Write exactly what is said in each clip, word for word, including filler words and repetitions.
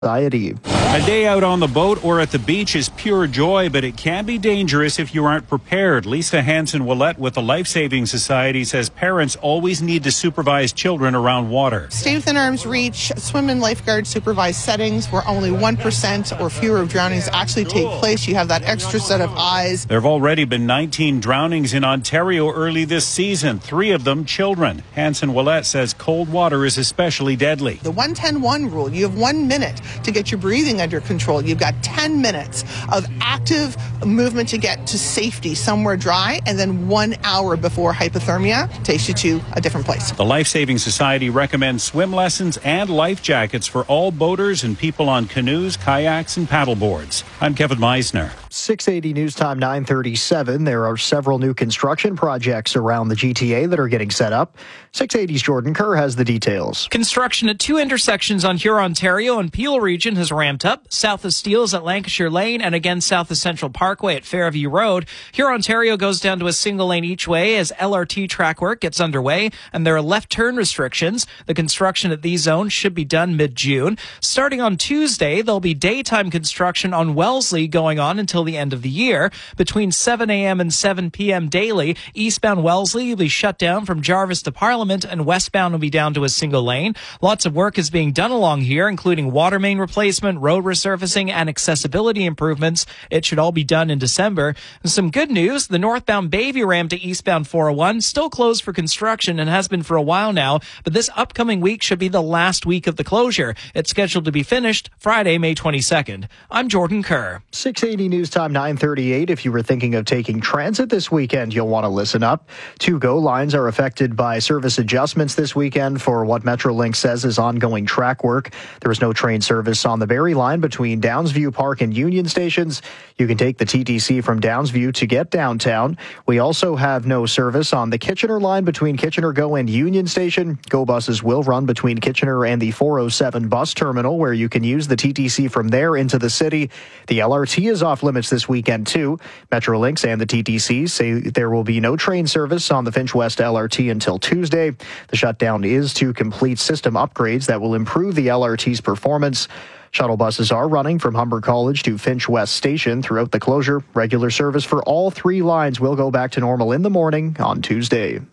Society. A day out on the boat or at the beach is pure joy, but it can be dangerous if you aren't prepared. Lisa Hansen-Willette with the Life Saving Society says parents always need to supervise children around water. Stay within arm's reach, swim in lifeguard supervised settings where only one percent or fewer of drownings actually take place. You have that extra set of eyes. There have already been nineteen drownings in Ontario early this season, three of them children. Hansen-Willette says cold water is especially deadly. The one ten one rule, you have one minute to get your breathing under control. You've got ten minutes of active movement to get to safety somewhere dry, and then one hour before hypothermia takes you to a different place. The Life Saving Society recommends swim lessons and life jackets for all boaters and people on canoes, kayaks, and paddleboards. I'm Kevin Meisner. six eighty News Time nine thirty-seven. There are several new construction projects around the G T A that are getting set up. six eighty's Jordan Kerr has the details. Construction at two intersections on Huron-Ontario and Peel region has ramped up. South of Steeles at Lancashire Lane and again south of Central Parkway at Fairview Road. Huron-Ontario goes down to a single lane each way as L R T track work gets underway, and there are left turn restrictions. The construction at these zones should be done mid-June. Starting on Tuesday, there'll be daytime construction on Wellesley going on until the end of the year. Between seven a.m. and seven p.m. daily, eastbound Wellesley will be shut down from Jarvis to Parliament, and westbound will be down to a single lane. Lots of work is being done along here, including water main replacement, road resurfacing, and accessibility improvements. It should all be done in December. Some good news, the northbound Bayview Ram to eastbound four oh one still closed for construction and has been for a while now, but this upcoming week should be the last week of the closure. It's scheduled to be finished Friday, May twenty-second. I'm Jordan Kerr. six eighty News Time nine thirty-eight. If you were thinking of taking transit this weekend, you'll want to listen up. Two GO lines are affected by service adjustments this weekend for what Metrolink says is ongoing track work. There is no train service on the Barrie line between Downsview Park and Union stations. You can take the T T C from Downsview to get downtown. We also have no service on the Kitchener line between Kitchener GO and Union Station. GO buses will run between Kitchener and the four oh seven bus terminal, where you can use the T T C from there into the city. The L R T is off limits this weekend too. Metrolinx and the T T C say there will be no train service on the Finch West L R T until Tuesday. The shutdown is to complete system upgrades that will improve the L R T's performance. Shuttle buses are running from Humber College to Finch West Station throughout the closure. Regular service for all three lines will go back to normal in the morning on Tuesday.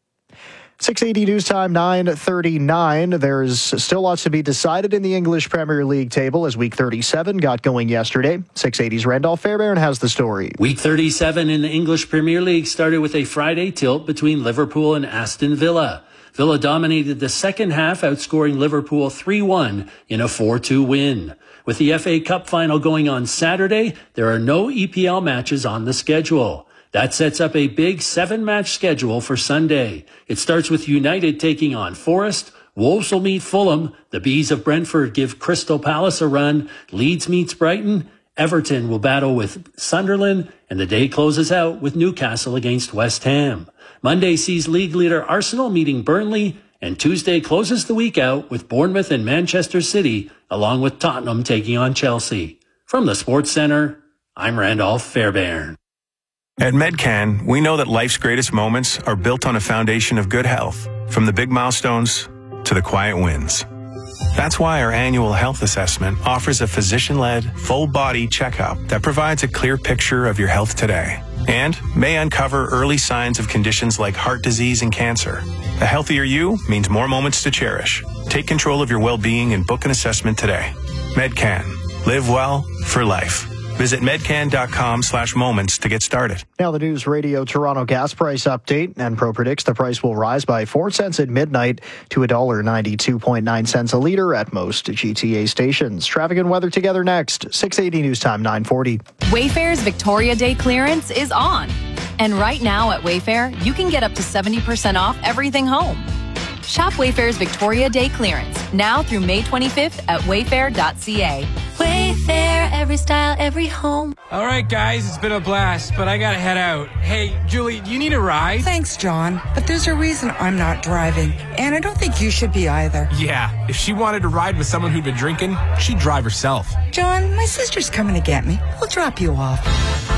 six eighty News Time nine thirty-nine. There's still lots to be decided in the English Premier League table as Week thirty-seven got going yesterday. six eighty's Randolph Fairbairn has the story. Week thirty-seven in the English Premier League started with a Friday tilt between Liverpool and Aston Villa. Villa dominated the second half, outscoring Liverpool three one in a four two win. With the F A Cup final going on Saturday, there are no E P L matches on the schedule. That sets up a big seven-match schedule for Sunday. It starts with United taking on Forest. Wolves will meet Fulham. The Bees of Brentford give Crystal Palace a run. Leeds meets Brighton. Everton will battle with Sunderland. And the day closes out with Newcastle against West Ham. Monday sees league leader Arsenal meeting Burnley. And Tuesday closes the week out with Bournemouth and Manchester City, along with Tottenham taking on Chelsea. From the Sports Centre, I'm Randolph Fairbairn. At Medcan, we know that life's greatest moments are built on a foundation of good health, from the big milestones to the quiet wins. That's why our annual health assessment offers a physician-led, full-body checkup that provides a clear picture of your health today and may uncover early signs of conditions like heart disease and cancer. A healthier you means more moments to cherish. Take control of your well-being and book an assessment today. Medcan. Live well for life. Visit medcan.com slash moments to get started. Now the News Radio Toronto gas price update. Enpro predicts the price will rise by four cents at midnight to one dollar ninety-two point nine cents a litre at most G T A stations. Traffic and weather together next. six eighty News Time nine forty. Wayfair's Victoria Day clearance is on. And right now at Wayfair, you can get up to seventy percent off everything home. Shop Wayfair's Victoria Day clearance now through May twenty-fifth at wayfair dot c a. Wayfair, every style, every home. All right, guys, it's been a blast, but I gotta head out. Hey, Julie, do you need a ride? Thanks, John, but there's a reason I'm not driving, and I don't think you should be either. Yeah, if she wanted to ride with someone who'd been drinking, she'd drive herself. John, my sister's coming to get me. I'll drop you off.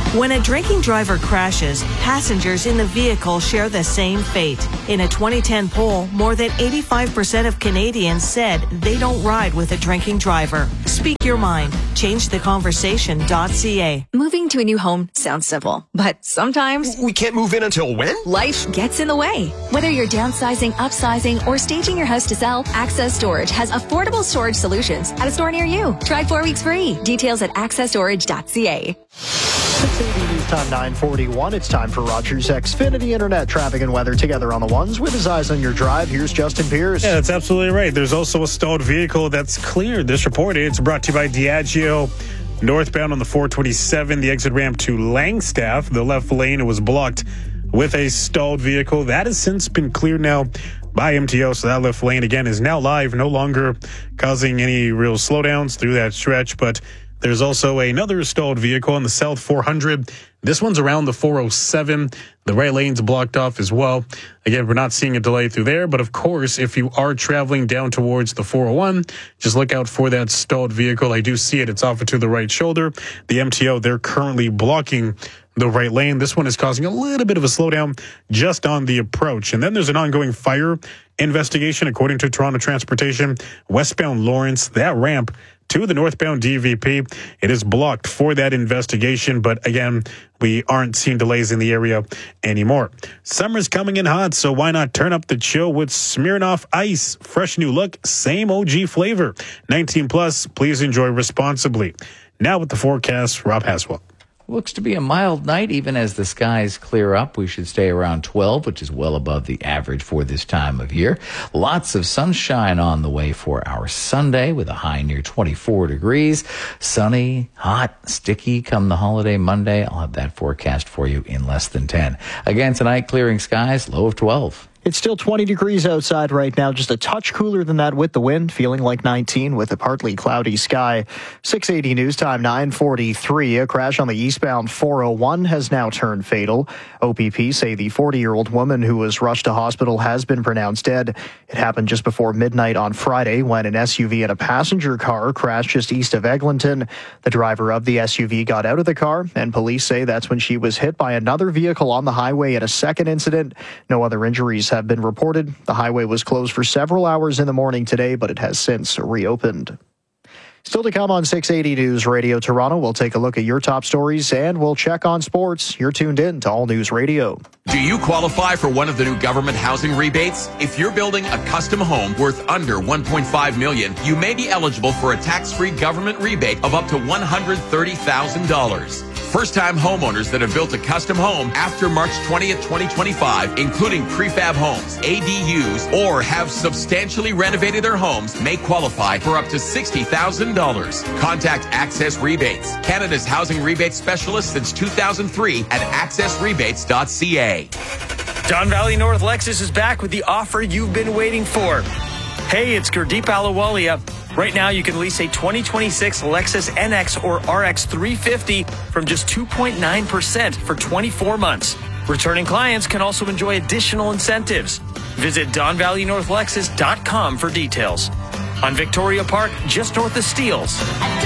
When a drinking driver crashes, passengers in the vehicle share the same fate. In a twenty ten poll, more than eighty-five percent of Canadians said they don't ride with a drinking driver. Speak your mind. change the conversation dot c a. Moving to a new home sounds simple, but sometimes we can't move in until when? Life gets in the way. Whether you're downsizing, upsizing, or staging your house to sell, Access Storage has affordable storage solutions at a store near you. Try four weeks free. Details at access storage dot c a. six eighty News Time nine forty-one. It's time for Rogers Xfinity Internet traffic and weather together on the ones with his eyes on your drive. Here's Justin Pierce. Yeah, that's absolutely right. There's also a stalled vehicle that's cleared. This report, it's brought to you by Diageo. Northbound on the four twenty-seven, the exit ramp to Langstaff. The left lane was blocked with a stalled vehicle. That has since been cleared now by M T O, so that left lane, again, is now live, no longer causing any real slowdowns through that stretch. But there's also another stalled vehicle on the South four hundred. This one's around the four oh seven. The right lane's blocked off as well. Again, we're not seeing a delay through there. But, of course, if you are traveling down towards the four oh one, just look out for that stalled vehicle. I do see it. It's off to the right shoulder. The M T O, they're currently blocking the right lane. This one is causing a little bit of a slowdown just on the approach. And then there's an ongoing fire investigation, according to Toronto Transportation. Westbound Lawrence, that ramp to the northbound D V P, it is blocked for that investigation. But again, we aren't seeing delays in the area anymore. Summer's coming in hot, so why not turn up the chill with Smirnoff Ice? Fresh new look, same O G flavor. nineteen plus, please enjoy responsibly. Now with the forecast, Rob Haswell. Looks to be a mild night, even as the skies clear up. We should stay around twelve, which is well above the average for this time of year. Lots of sunshine on the way for our Sunday, with a high near twenty-four degrees. Sunny, hot, sticky come the holiday Monday. I'll have that forecast for you in less than ten. Again tonight, clearing skies, low of twelve. It's still twenty degrees outside right now, just a touch cooler than that with the wind, feeling like nineteen with a partly cloudy sky. six eighty News Time nine forty-three. A crash on the eastbound four oh one has now turned fatal. O P P say the forty-year-old woman who was rushed to hospital has been pronounced dead. It happened just before midnight on Friday when an S U V and a passenger car crashed just east of Eglinton. The driver of the S U V got out of the car, and police say that's when she was hit by another vehicle on the highway in a second incident. No other injuries have been reported. The highway was closed for several hours in the morning today, but it has since reopened. Still to come on six eighty News Radio Toronto, we'll take a look at your top stories and we'll check on sports. You're tuned in to All News Radio. Do you qualify for one of the new government housing rebates? If you're building a custom home worth under one point five million dollars, you may be eligible for a tax-free government rebate of up to one hundred thirty thousand dollars. First-time homeowners that have built a custom home after March twentieth, twenty twenty-five, including prefab homes, A D Us, or have substantially renovated their homes, may qualify for up to sixty thousand dollars. Contact Access Rebates, Canada's housing rebate specialist since two thousand three at access rebates dot c a. Don Valley North Lexus is back with the offer you've been waiting for. Hey, it's Gurdeep Ahluwalia. Right now, you can lease a twenty twenty-six Lexus N X or R X three fifty from just two point nine percent for twenty-four months. Returning clients can also enjoy additional incentives. Visit don valley north lexus dot com for details. On Victoria Park, just north of Steeles.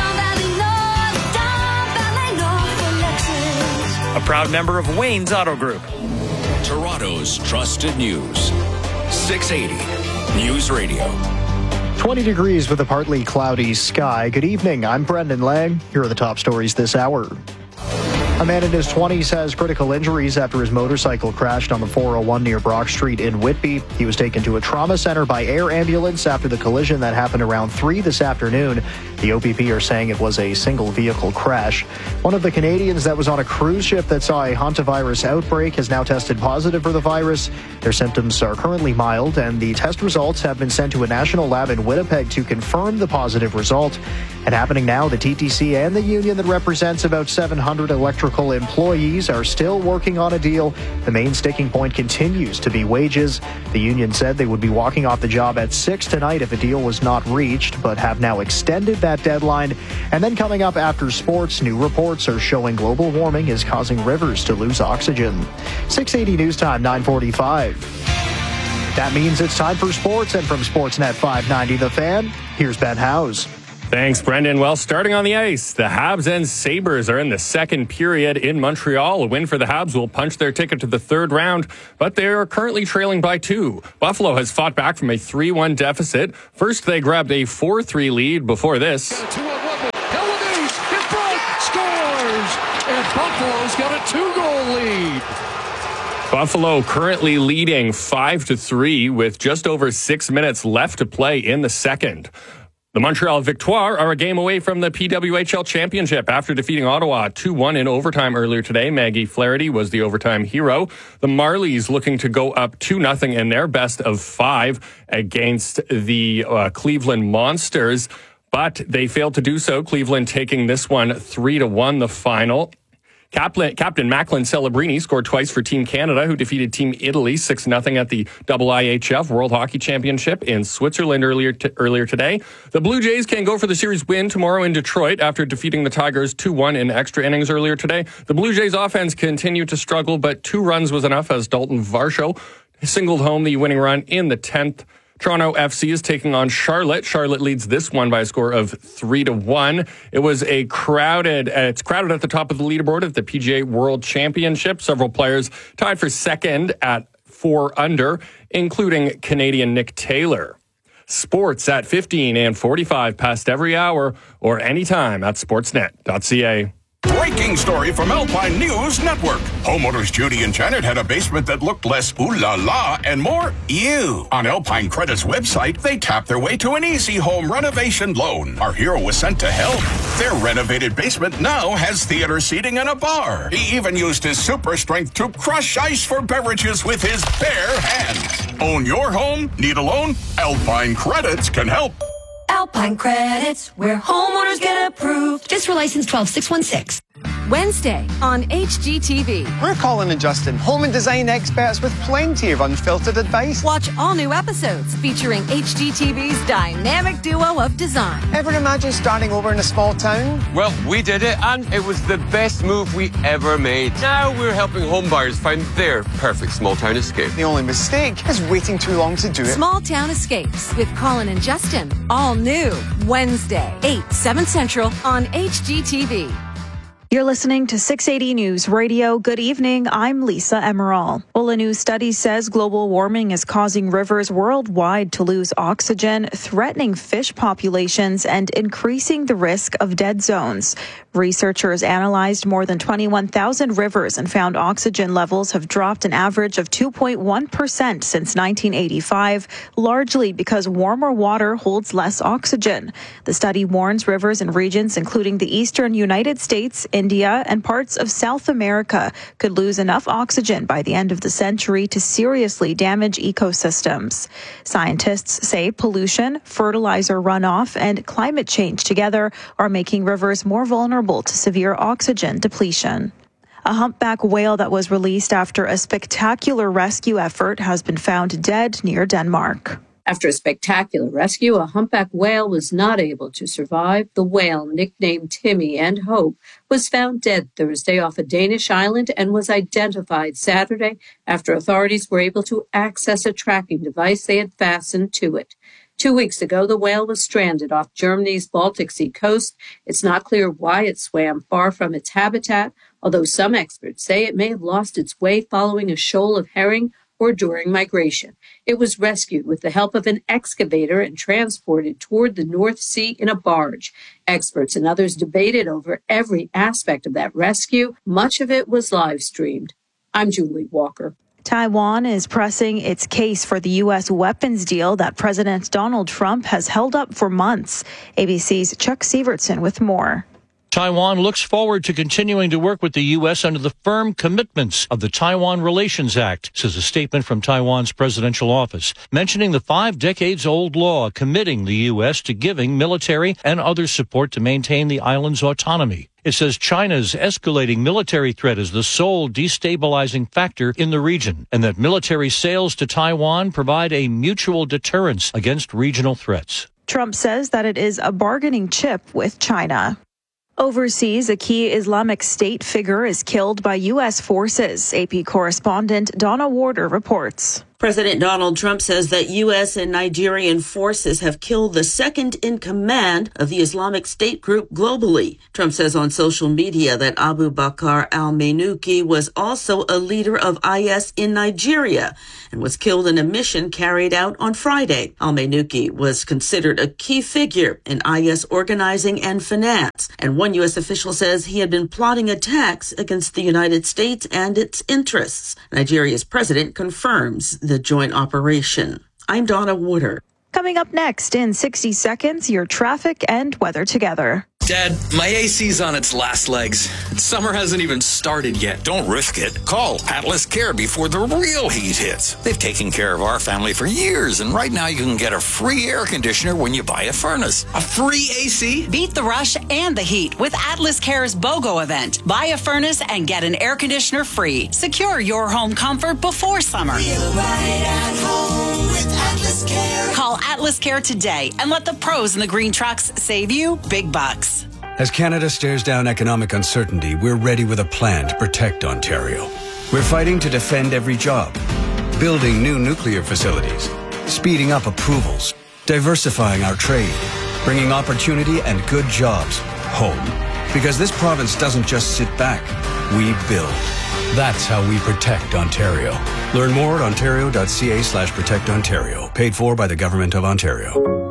A proud member of Wayne's Auto Group. Toronto's trusted news. six eighty News Radio. twenty degrees with a partly cloudy sky. Good evening. I'm Brendan Lang. Here are the top stories this hour. A man in his twenties has critical injuries after his motorcycle crashed on the four oh one near Brock Street in Whitby. He was taken to a trauma center by air ambulance after the collision that happened around three this afternoon. The O P P are saying it was a single vehicle crash. One of the Canadians that was on a cruise ship that saw a hantavirus outbreak has now tested positive for the virus. Their symptoms are currently mild, and the test results have been sent to a national lab in Winnipeg to confirm the positive result. And happening now, the T T C and the union that represents about seven hundred electrical employees are still working on a deal. The main sticking point continues to be wages. The union said they would be walking off the job at six tonight if a deal was not reached, but have now extended that deadline. And then coming up after sports, new reports are showing global warming is causing rivers to lose oxygen. six eighty News Time, nine forty-five. That means it's time for sports, and from Sportsnet five ninety The Fan, here's Ben Howes. Thanks, Brendan. Well, starting on the ice, the Habs and Sabres are in the second period in Montreal. A win for the Habs will punch their ticket to the third round, but they are currently trailing by two. Buffalo has fought back from a three one deficit. First, they grabbed a four three lead before this. two one one. Helanews in front, scores, and Buffalo's got a two-goal lead. Buffalo currently leading five to three with just over six minutes left to play in the second. The Montreal Victoire are a game away from the P W H L Championship after defeating Ottawa two one in overtime earlier today. Maggie Flaherty was the overtime hero. The Marlies looking to go up two nothing in their best of five against the uh, Cleveland Monsters, but they failed to do so. Cleveland taking this one three to one, the final. Captain, Captain Macklin Celebrini scored twice for Team Canada, who defeated Team Italy six nothing at the I H F World Hockey Championship in Switzerland earlier t- earlier today. The Blue Jays can go for the series win tomorrow in Detroit after defeating the Tigers two one in extra innings earlier today. The Blue Jays offense continued to struggle, but two runs was enough as Dalton Varsho singled home the winning run in the tenth. Toronto F C is taking on Charlotte. Charlotte leads this one by a score of three to one. It was a crowded, uh, it's crowded at the top of the leaderboard at the P G A World Championship. Several players tied for second at four under, including Canadian Nick Taylor. Sports at fifteen and forty-five past every hour or anytime at sportsnet dot c a. Breaking story from Alpine News Network. Homeowners Judy and Janet had a basement that looked less ooh la la and more ew. On Alpine Credit's website, they tapped their way to an easy home renovation loan. Our hero was sent to help. Their renovated basement now has theater seating and a bar. He even used his super strength to crush ice for beverages with his bare hands. Own your home? Need a loan? Alpine Credits can help. Alpine Credits, where homeowners get approved. Just for license twelve six one six. Wednesday on H G T V. We're Colin and Justin, home and design experts with plenty of unfiltered advice. Watch all new episodes featuring H G T V's dynamic duo of design. Ever imagine starting over in a small town? Well, we did it, and it was the best move we ever made. Now we're helping home buyers find their perfect small town escape. The only mistake is waiting too long to do it. Small Town Escapes with Colin and Justin. All new Wednesday, eight, seven Central on H G T V. You're listening to six eighty News Radio. Good evening. I'm Lisa Emerald. Well, a new study says global warming is causing rivers worldwide to lose oxygen, threatening fish populations, and increasing the risk of dead zones. Researchers analyzed more than twenty-one thousand rivers and found oxygen levels have dropped an average of two point one percent since nineteen eighty-five, largely because warmer water holds less oxygen. The study warns rivers and regions, including the eastern United States, India, and parts of South America, could lose enough oxygen by the end of the century to seriously damage ecosystems. Scientists say pollution, fertilizer runoff, and climate change together are making rivers more vulnerable to severe oxygen depletion. A humpback whale that was released after a spectacular rescue effort has been found dead near Denmark. After a spectacular rescue, a humpback whale was not able to survive. The whale, nicknamed Timmy and Hope, was found dead Thursday off a Danish island and was identified Saturday after authorities were able to access a tracking device they had fastened to it. Two weeks ago, the whale was stranded off Germany's Baltic Sea coast. It's not clear why it swam far from its habitat, although some experts say it may have lost its way following a shoal of herring or during migration. It was rescued with the help of an excavator and transported toward the North Sea in a barge. Experts and others debated over every aspect of that rescue. Much of it was live streamed. I'm Julie Walker. Taiwan is pressing its case for the U S weapons deal that President Donald Trump has held up for months. A B C's Chuck Sievertson with more. Taiwan looks forward to continuing to work with the U S under the firm commitments of the Taiwan Relations Act, says a statement from Taiwan's presidential office, mentioning the five decades old law committing the U S to giving military and other support to maintain the island's autonomy. It says China's escalating military threat is the sole destabilizing factor in the region, and that military sales to Taiwan provide a mutual deterrence against regional threats. Trump says that it is a bargaining chip with China. Overseas, a key Islamic State figure is killed by U S forces. A P correspondent Donna Warder reports. President Donald Trump says that U S and Nigerian forces have killed the second in command of the Islamic State group globally. Trump says on social media that Abu Bakr al-Menouki was also a leader of I S in Nigeria and was killed in a mission carried out on Friday. Al-Menouki was considered a key figure in I S organizing and finance, and one U S official says he had been plotting attacks against the United States and its interests. Nigeria's president confirms the joint operation. I'm Donna Wooder. Coming up next in sixty seconds, your traffic and weather together. Dad, my A C's on its last legs. Summer hasn't even started yet. Don't risk it. Call Atlas Care before the real heat hits. They've taken care of our family for years, and right now you can get a free air conditioner when you buy a furnace. A free A C? Beat the rush and the heat with Atlas Care's BOGO event. Buy a furnace and get an air conditioner free. Secure your home comfort before summer. Feel right at home with Atlas Care. Call Atlas Care today and let the pros in the green trucks save you big bucks. As Canada stares down economic uncertainty, we're ready with a plan to protect Ontario. We're fighting to defend every job, building new nuclear facilities, speeding up approvals, diversifying our trade, bringing opportunity and good jobs home. Because this province doesn't just sit back, we build. That's how we protect Ontario. Learn more at ontario.ca slash protect Ontario. Paid for by the Government of Ontario.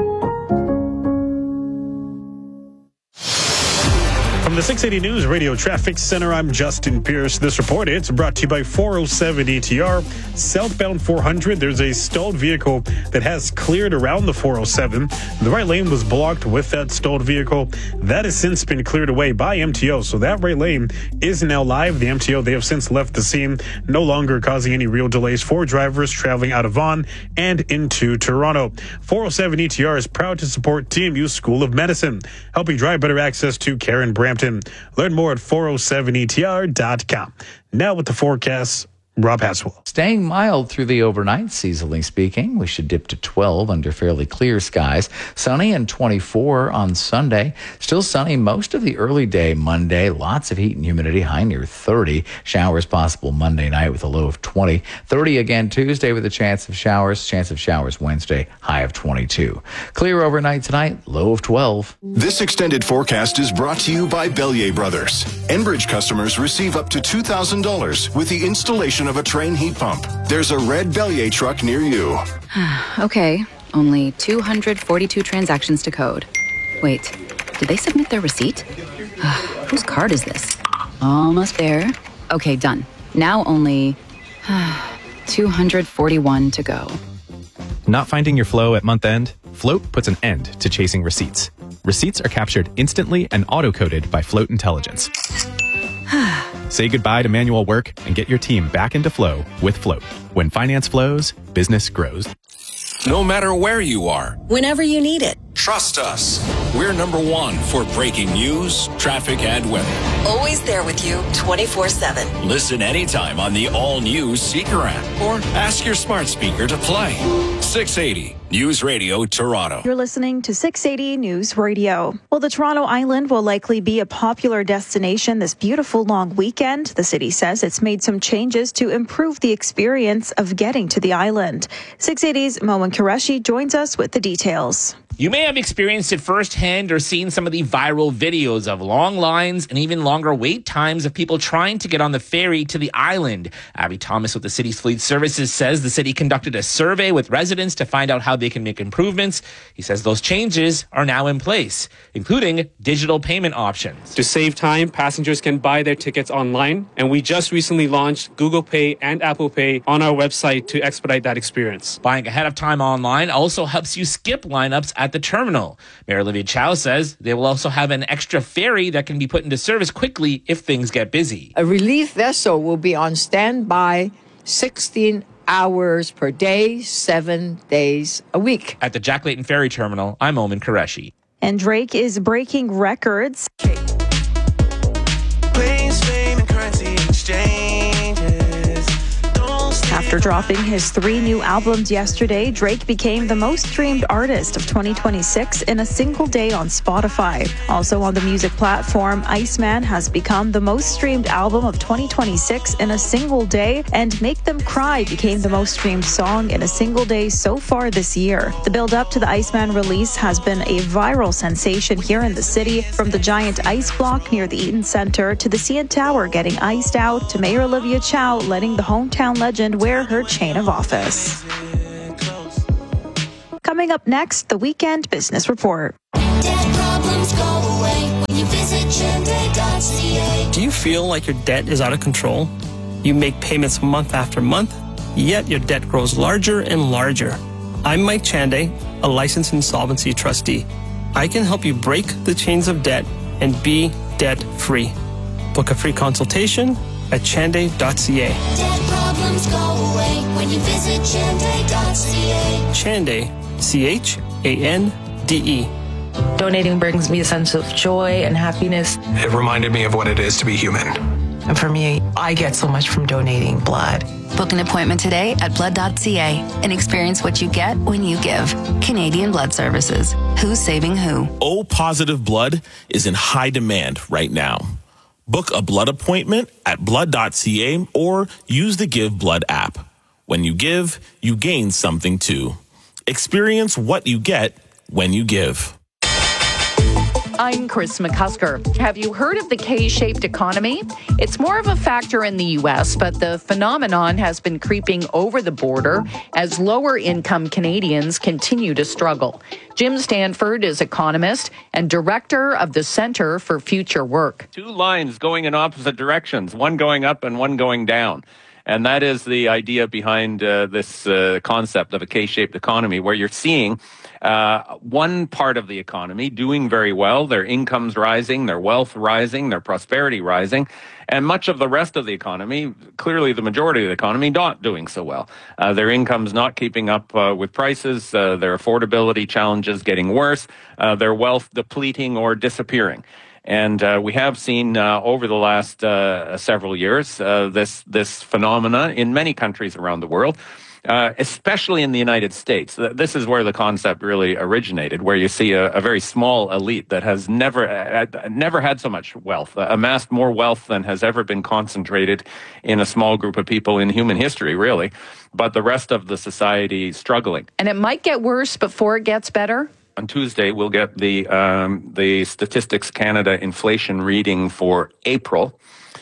From the six eighty News Radio Traffic Center, I'm Justin Pierce. This report, it's brought to you by four oh seven E T R. Southbound four hundred, there's a stalled vehicle that has cleared around the four oh seven. The right lane was blocked with that stalled vehicle. That has since been cleared away by M T O, so that right lane is now live. The M T O, they have since left the scene, no longer causing any real delays for drivers traveling out of Vaughan and into Toronto. four oh seven E T R is proud to support T M U School of Medicine, helping drive better access to care in Brampton. Learn more at four oh seven E T R dot com. Now with the forecast, Rob Haswell. Staying mild through the overnight, seasonally speaking. We should dip to twelve under fairly clear skies. Sunny and twenty-four on Sunday. Still sunny most of the early day Monday. Lots of heat and humidity, high near thirty. Showers possible Monday night with a low of twenty. thirty again Tuesday with a chance of showers. Chance of showers Wednesday, high of twenty-two. Clear overnight tonight, low of twelve. This extended forecast is brought to you by Bellier Brothers. Enbridge customers receive up to two thousand dollars with the installation of a Train heat pump. There's a red Bellier truck near you. Okay, only two hundred forty-two transactions to code. Wait, did they submit their receipt? Whose card is this? Almost there. Okay, done. Now only two hundred forty-one to go. Not finding your flow at month end? Float puts an end to chasing receipts. Receipts are captured instantly and auto-coded by Float Intelligence. Say goodbye to manual work and get your team back into flow with Float. When finance flows, business grows. No matter where you are, whenever you need it. Trust us. We're number one for breaking news, traffic, and weather. Always there with you twenty-four seven. Listen anytime on the all-new Seeker app or ask your smart speaker to play. six eighty News Radio Toronto. You're listening to six eighty News Radio. Well, the Toronto Island will likely be a popular destination this beautiful long weekend. The city says it's made some changes to improve the experience of getting to the island. six eighty's Moen Qureshi joins us with the details. You may have experienced it firsthand or seen some of the viral videos of long lines and even longer wait times of people trying to get on the ferry to the island. Abby Thomas with the city's fleet services says the city conducted a survey with residents to find out how they can make improvements. He says those changes are now in place, including digital payment options. To save time, passengers can buy their tickets online, and we just recently launched Google Pay and Apple Pay on our website to expedite that experience. Buying ahead of time online also helps you skip lineups at the terminal. Mayor Olivia Chow says they will also have an extra ferry that can be put into service quickly if things get busy. A relief vessel will be on standby sixteen hours per day, seven days a week. At the Jack Layton Ferry Terminal, I'm Moen Qureshi. And Drake is breaking records. After dropping his three new albums yesterday, Drake became the most streamed artist of twenty twenty-six in a single day on Spotify. Also on the music platform, Iceman has become the most streamed album of twenty twenty-six in a single day, and Make Them Cry became the most streamed song in a single day so far this year. The build-up to the Iceman release has been a viral sensation here in the city, from the giant ice block near the Eaton Center to the C N Tower getting iced out to Mayor Olivia Chow letting the hometown legend wear her chain of office. Coming up next, the Weekend Business Report. Debt problems go away when you visit Chende dot c a. Do you feel like your debt is out of control? You make payments month after month, yet your debt grows larger and larger. I'm Mike Chande, a licensed insolvency trustee. I can help you break the chains of debt and be debt-free. Book a free consultation at Chande dot c a. Debt problems go away when you visit Chende dot c a. Chande, C H A N D E. Donating brings me a sense of joy and happiness. It reminded me of what it is to be human. And for me, I get so much from donating blood. Book an appointment today at blood dot c a and experience what you get when you give. Canadian Blood Services. Who's saving who? O-positive blood is in high demand right now. Book a blood appointment at blood dot c a or use the Give Blood app. When you give, you gain something too. Experience what you get when you give. I'm Chris McCusker. Have you heard of the K-shaped economy? It's more of a factor in the U S, but the phenomenon has been creeping over the border as lower-income Canadians continue to struggle. Jim Stanford is economist and director of the Centre for Future Work. Two lines going in opposite directions, one going up and one going down. And that is the idea behind uh, this uh, concept of a K-shaped economy, where you're seeing uh, one part of the economy doing very well, their incomes rising, their wealth rising, their prosperity rising, and much of the rest of the economy, clearly the majority of the economy, not doing so well. Uh, their incomes not keeping up uh, with prices, uh, their affordability challenges getting worse, uh, their wealth depleting or disappearing. And uh, we have seen uh, over the last uh, several years uh, this this phenomena in many countries around the world, uh, especially in the United States. This is where the concept really originated, where you see a, a very small elite that has never uh, never had so much wealth, uh, amassed more wealth than has ever been concentrated in a small group of people in human history, really. But the rest of the society struggling. And it might get worse before it gets better? On Tuesday, we'll get the um, the Statistics Canada inflation reading for April.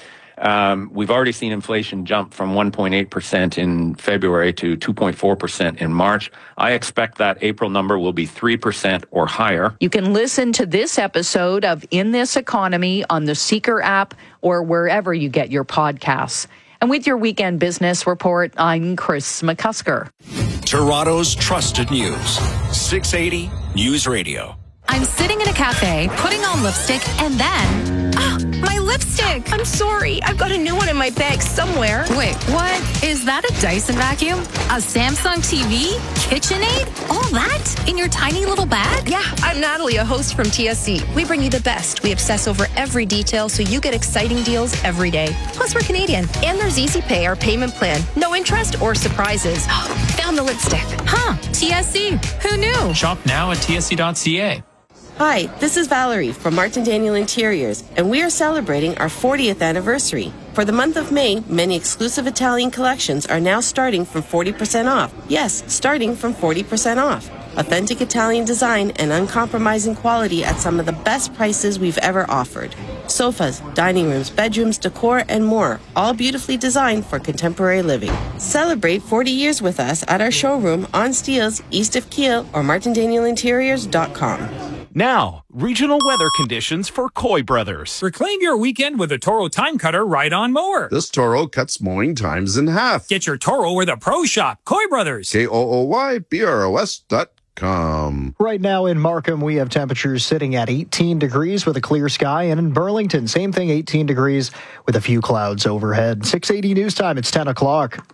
Um, we've already seen inflation jump from one point eight percent in February to two point four percent in March. I expect that April number will be three percent or higher. You can listen to this episode of In This Economy on the Seeker app or wherever you get your podcasts. And with your Weekend Business Report, I'm Chris McCusker. Toronto's trusted news. six eighty News Radio. I'm sitting in a cafe, putting on lipstick, and then... Ah, my lipstick! I'm sorry. I've got a new one in my bag somewhere. Wait, what? Is that a Dyson vacuum? A Samsung T V? KitchenAid? All that? In your tiny little bag? Yeah, I'm Natalie, a host from T S C. We bring you the best. We obsess over every detail so you get exciting deals every day. Plus, we're Canadian. And there's Easy Pay, our payment plan. No interest or surprises. Found the lipstick. Huh, T S C. Who knew? Shop now at T S C dot C A. Hi, this is Valerie from Martin Daniel Interiors, and we are celebrating our fortieth anniversary. For the month of May, many exclusive Italian collections are now starting from forty percent off. Yes, starting from forty percent off. Authentic Italian design and uncompromising quality at some of the best prices we've ever offered. Sofas, dining rooms, bedrooms, decor, and more, all beautifully designed for contemporary living. Celebrate forty years with us at our showroom on Steeles, east of Kiel, or martin daniel interiors dot com. Now, regional weather conditions for Coy Brothers. Reclaim your weekend with a Toro Time Cutter ride-on mower. This Toro cuts mowing times in half. Get your Toro with a pro shop, Coy Brothers. K O O Y B R O S dot com. Right now in Markham, we have temperatures sitting at eighteen degrees with a clear sky, and in Burlington, same thing, eighteen degrees with a few clouds overhead. six eighty News Time, it's ten o'clock.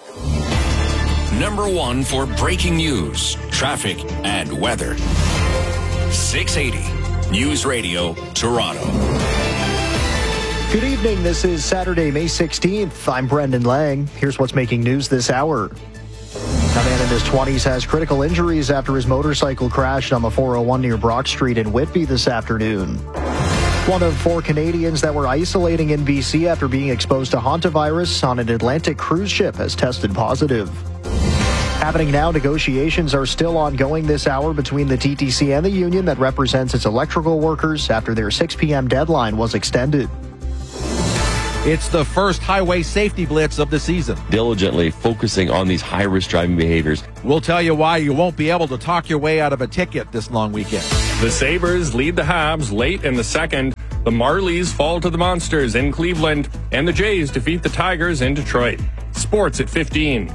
Number one for breaking news, traffic, and weather. six eighty News Radio, Toronto. Good evening. This is Saturday, May sixteenth. I'm Brendan Lang. Here's what's making news this hour. A man in his twenties has critical injuries after his motorcycle crashed on the four oh one near Brock Street in Whitby this afternoon. One of four Canadians that were isolating in B C after being exposed to hantavirus on an Atlantic cruise ship has tested positive. Happening now, negotiations are still ongoing this hour between the T T C and the union that represents its electrical workers after their six p.m. deadline was extended. It's the first highway safety blitz of the season. Diligently focusing on these high-risk driving behaviors. We'll tell you why you won't be able to talk your way out of a ticket this long weekend. The Sabres lead the Habs late in the second. The Marlies fall to the Monsters in Cleveland. And the Jays defeat the Tigers in Detroit. Sports at fifteen.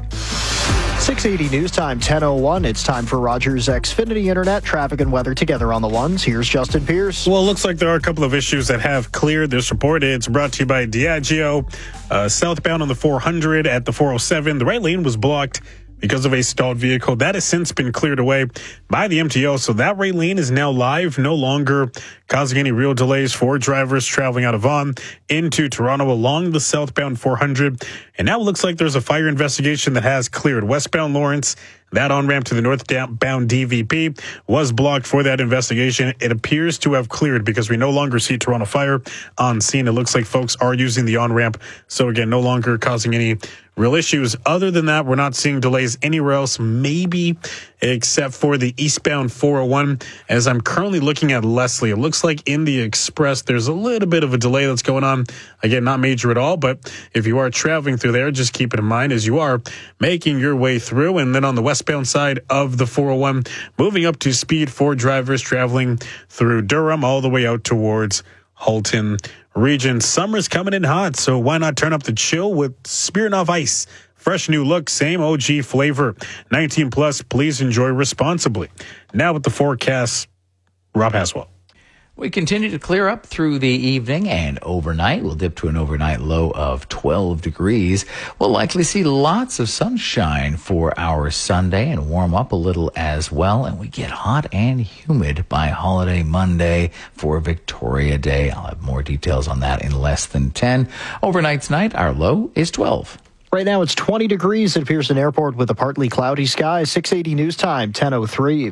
six eighty News Time, ten oh one. It's time for Rogers Xfinity Internet. Traffic and weather together on the ones. Here's Justin Pierce. Well, it looks like there are a couple of issues that have cleared this report. It's brought to you by Diageo. Uh, southbound on the four hundred at the four oh seven. The right lane was blocked because of a stalled vehicle. That has since been cleared away by the M T O. So that right lane is now live, no longer causing any real delays for drivers traveling out of Vaughan into Toronto along the southbound four hundred. And now it looks like there's a fire investigation that has cleared. Westbound Lawrence, that on-ramp to the northbound D V P was blocked for that investigation. It appears to have cleared because we no longer see Toronto Fire on scene. It looks like folks are using the on-ramp. So again, no longer causing any real issues. Other than that, we're not seeing delays anywhere else, maybe except for the eastbound four oh one. As I'm currently looking at Leslie, it looks like in the Express, there's a little bit of a delay that's going on. Again, not major at all, but if you are traveling through there, just keep it in mind as you are making your way through. And then on the westbound side of the four oh one, moving up to speed for drivers traveling through Durham all the way out towards Halton region. Summer's coming in hot, so why not turn up the chill with Smirnoff Ice? Fresh new look, same O G flavor. nineteen plus, please enjoy responsibly. Now with the forecast, Rob Haswell. We continue to clear up through the evening and overnight. We'll dip to an overnight low of twelve degrees. We'll likely see lots of sunshine for our Sunday and warm up a little as well. And we get hot and humid by holiday Monday for Victoria Day. I'll have more details on that in less than ten. Overnight tonight, our low is twelve. Right now it's twenty degrees at Pearson Airport with a partly cloudy sky. six eighty News Time, ten oh three.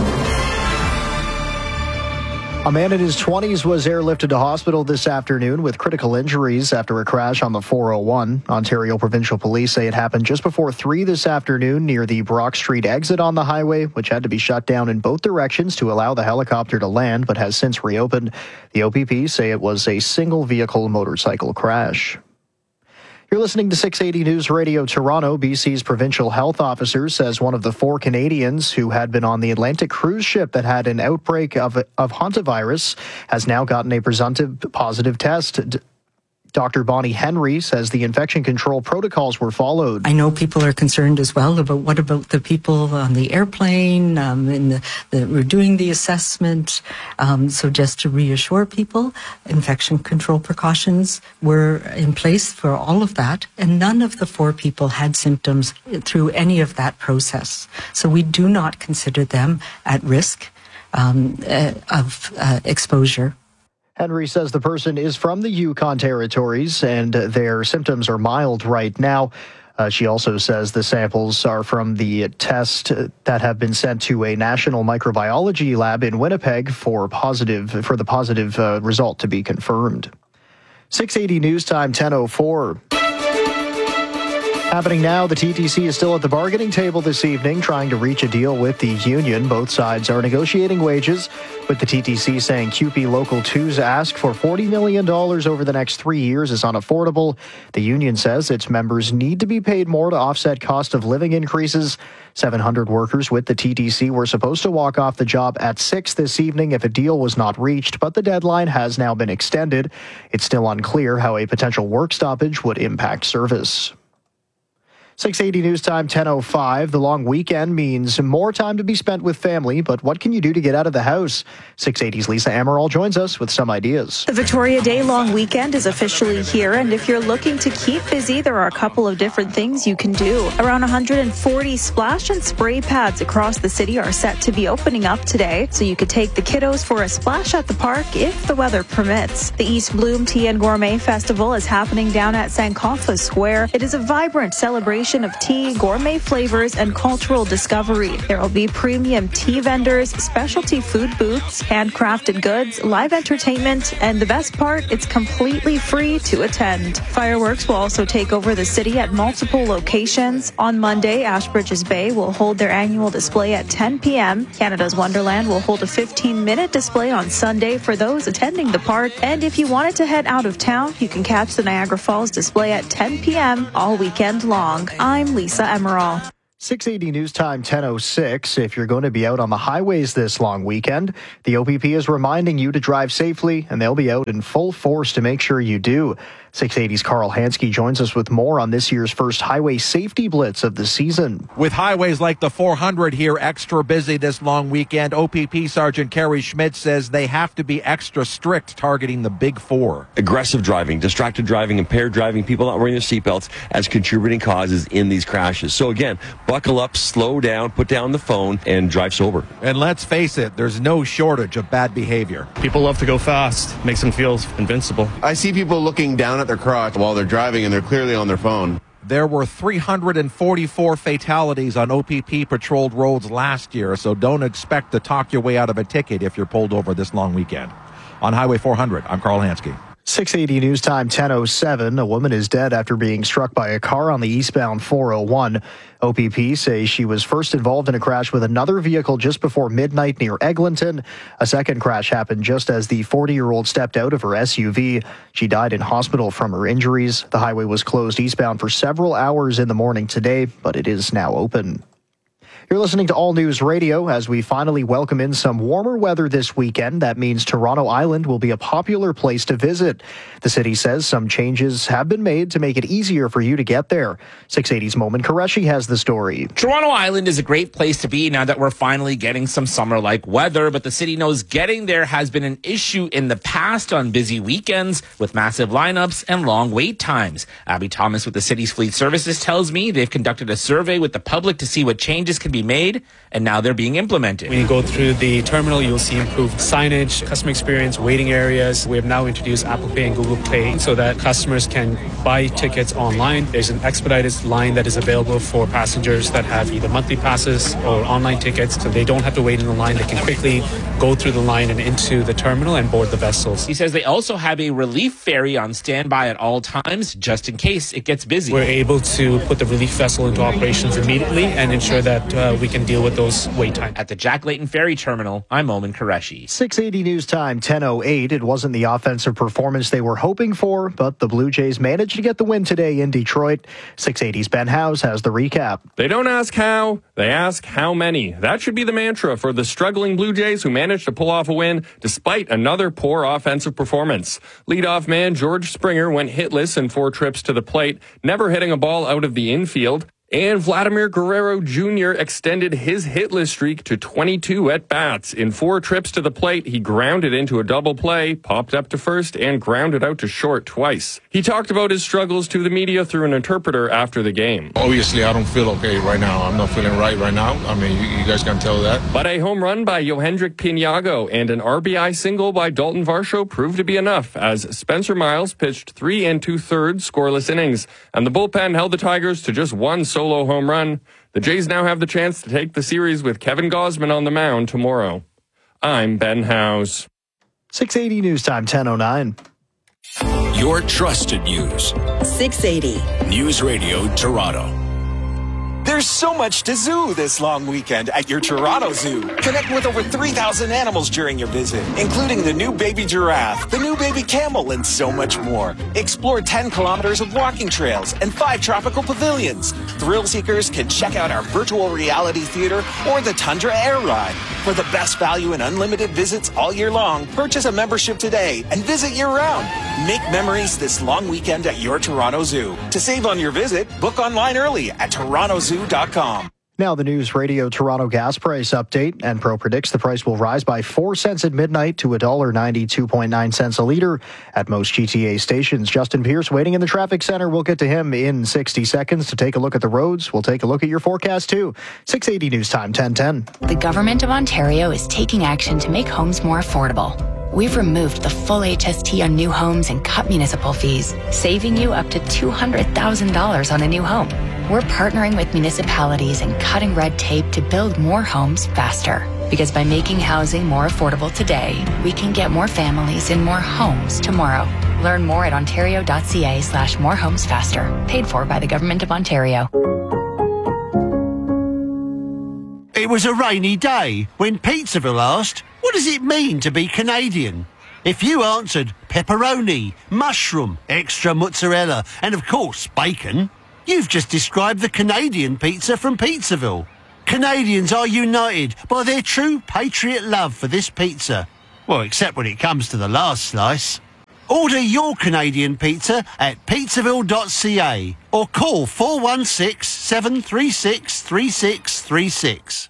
A man in his twenties was airlifted to hospital this afternoon with critical injuries after a crash on the four oh one. Ontario Provincial Police say it happened just before three this afternoon near the Brock Street exit on the highway, which had to be shut down in both directions to allow the helicopter to land, but has since reopened. The O P P say it was a single vehicle motorcycle crash. You're listening to six eighty News Radio Toronto. B C's provincial health officer says one of the four Canadians who had been on the Atlantic cruise ship that had an outbreak of, of hantavirus has now gotten a presumptive positive test. Doctor Bonnie Henry says the infection control protocols were followed. I know people are concerned as well about what about the people on the airplane, um, and the, the, we're doing the assessment. Um, so just to reassure people, infection control precautions were in place for all of that, and none of the four people had symptoms through any of that process. So we do not consider them at risk um, uh, of uh, exposure. Henry says the person is from the Yukon territories and their symptoms are mild right now. Uh, she also says the samples are from the test that have been sent to a national microbiology lab in Winnipeg for positive for the positive uh, result to be confirmed. six eighty News Time, ten oh four. Happening now, the T T C is still at the bargaining table this evening, trying to reach a deal with the union. Both sides are negotiating wages, with the T T C saying C U P E Local two's ask for forty million dollars over the next three years is unaffordable. The union says its members need to be paid more to offset cost of living increases. seven hundred workers with the T T C were supposed to walk off the job at six this evening if a deal was not reached, but the deadline has now been extended. It's still unclear how a potential work stoppage would impact service. six eighty News Time, ten oh five. The long weekend means more time to be spent with family, but what can you do to get out of the house? six eighty's Lisa Amaral joins us with some ideas. The Victoria Day long weekend is officially here, and if you're looking to keep busy, there are a couple of different things you can do. Around one hundred forty splash and spray pads across the city are set to be opening up today, so you could take the kiddos for a splash at the park if the weather permits. The East Bloom Tea and Gourmet Festival is happening down at Sankofa Square. It is a vibrant celebration of tea, gourmet flavors, and cultural discovery. There will be premium tea vendors, specialty food booths, handcrafted goods, live entertainment, and the best part, it's completely free to attend. Fireworks will also take over the city at multiple locations. On Monday, Ashbridges Bay will hold their annual display at ten p.m. Canada's Wonderland will hold a fifteen-minute display on Sunday for those attending the park. And if you wanted to head out of town, you can catch the Niagara Falls display at ten p.m. all weekend long. I'm Lisa Emerald. six eighty News Time, ten oh six. If you're going to be out on the highways this long weekend, the O P P is reminding you to drive safely, and they'll be out in full force to make sure you do. six eighty's Carl Hansky joins us with more on this year's first highway safety blitz of the season. With highways like the four hundred here extra busy this long weekend, O P P Sergeant Kerry Schmidt says they have to be extra strict targeting the big four. Aggressive driving, distracted driving, impaired driving, people not wearing their seatbelts as contributing causes in these crashes. So again, buckle up, slow down, put down the phone, and drive sober. And let's face it, there's no shortage of bad behavior. People love to go fast, makes them feel invincible. I see people looking down at their crotch while they're driving, and they're clearly on their phone. There were three hundred forty-four fatalities on O P P patrolled roads last year, so don't expect to talk your way out of a ticket if you're pulled over this long weekend. On Highway four hundred, I'm Carl Hansky. six eighty News Time, ten oh seven. A woman is dead after being struck by a car on the eastbound four oh one. O P P says she was first involved in a crash with another vehicle just before midnight near Eglinton. A second crash happened just as the forty-year-old stepped out of her S U V. She died in hospital from her injuries. The highway was closed eastbound for several hours in the morning today, but it is now open. You're listening to All News Radio as we finally welcome in some warmer weather this weekend. That means Toronto Island will be a popular place to visit. The city says some changes have been made to make it easier for you to get there. six eighty's Moment Qureshi has the story. Toronto Island is a great place to be now that we're finally getting some summer-like weather, but the city knows getting there has been an issue in the past on busy weekends with massive lineups and long wait times. Abby Thomas with the city's fleet services tells me they've conducted a survey with the public to see what changes can be made, and now they're being implemented. When you go through the terminal, you'll see improved signage, customer experience, waiting areas. We have now introduced Apple Pay and Google Pay so that customers can buy tickets online. There's an expedited line that is available for passengers that have either monthly passes or online tickets, so they don't have to wait in the line. They can quickly go through the line and into the terminal and board the vessels. He says they also have a relief ferry on standby at all times, just in case it gets busy. We're able to put the relief vessel into operations immediately and ensure that uh, we can deal with those wait times. At the Jack Layton Ferry Terminal, I'm Omen Qureshi. six eighty News Time, ten oh eight. It wasn't the offensive performance they were hoping for, but the Blue Jays managed to get the win today in Detroit. six eighty's Ben Howes has the recap. They don't ask how, they ask how many. That should be the mantra for the struggling Blue Jays who managed to pull off a win despite another poor offensive performance. Leadoff man George Springer went hitless in four trips to the plate, never hitting a ball out of the infield. And Vladimir Guerrero Junior extended his hitless streak to twenty-two at-bats. In four trips to the plate, he grounded into a double play, popped up to first, and grounded out to short twice. He talked about his struggles to the media through an interpreter after the game. Obviously, I don't feel okay right now. I'm not feeling right right now. I mean, you, you guys can tell that. But a home run by Yohendrick Pinago and an R B I single by Dalton Varsho proved to be enough as Spencer Miles pitched three and two-thirds scoreless innings, and the bullpen held the Tigers to just one solo home run. The Jays now have the chance to take the series with Kevin Gausman on the mound tomorrow. I'm Ben Howes. six eighty News Time, ten oh nine. Your trusted news. six eighty News Radio Toronto. There's so much to zoo this long weekend at your Toronto Zoo. Connect with over three thousand animals during your visit, including the new baby giraffe, the new baby camel, and so much more. Explore ten kilometers of walking trails and five tropical pavilions. Thrill seekers can check out our virtual reality theater or the Tundra Air Ride. For the best value and unlimited visits all year long, purchase a membership today and visit year-round. Make memories this long weekend at your Toronto Zoo. To save on your visit, book online early at toronto zoo dot com. Now the News Radio Toronto gas price update. Enpro predicts the price will rise by four cents at midnight to one dollar ninety-two point nine cents a litre at most G T A stations. Justin Pierce waiting in the traffic center. We'll get to him in sixty seconds to take a look at the roads. We'll take a look at your forecast too. six eighty News Time, ten ten. The Government of Ontario is taking action to make homes more affordable. We've removed the full H S T on new homes and cut municipal fees, saving you up to two hundred thousand dollars on a new home. We're partnering with municipalities and cutting red tape to build more homes faster. Because by making housing more affordable today, we can get more families in more homes tomorrow. Learn more at ontario.ca slash more homes faster. Paid for by the Government of Ontario. It was a rainy day when Pizzaville asked, what does it mean to be Canadian? If you answered pepperoni, mushroom, extra mozzarella, and of course bacon, you've just described the Canadian pizza from Pizzaville. Canadians are united by their true patriot love for this pizza. Well, except when it comes to the last slice. Order your Canadian pizza at pizzaville dot c a or call four one six, seven three six, three six three six.